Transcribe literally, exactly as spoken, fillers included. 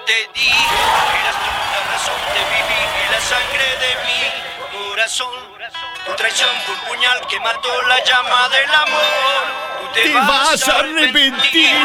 te di. Eras tú la razón de vivir y la sangre de mi corazón. Tu traición fue un puñal que mató la llama del amor. Tú te, Te vas a arrepentir.